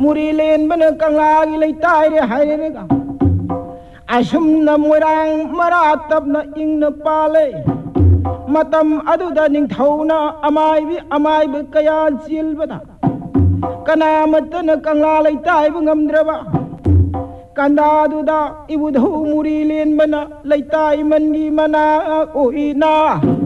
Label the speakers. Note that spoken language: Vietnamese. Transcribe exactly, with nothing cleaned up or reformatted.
Speaker 1: muri len bana kanglagi leitai re haire ga asumna moirang maratapna ingna pale matam aduda ningthauna amai bi amai bi kaya silbada kana matana kangla leitai bu ngamdraba kanda duda ibudhu muri len bana leitai mangi mana oina